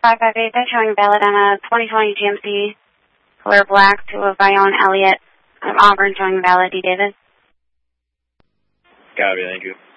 558, that's showing valid on a 2020 GMC color black to a Bayonne Elliott. Auburn showing valid, D. Davis. Copy, thank you.